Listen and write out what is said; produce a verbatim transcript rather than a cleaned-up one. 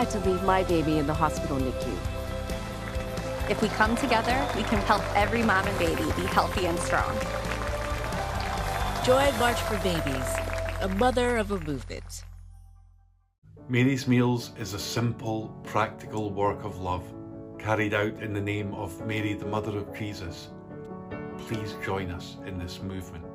had to leave my baby in the hospital N I C U. If we come together, we can help every mom and baby be healthy and strong. Join March for Babies, a mother of a movement. Mary's Meals is a simple, practical work of love carried out in the name of Mary, the Mother of Jesus. Please join us in this movement.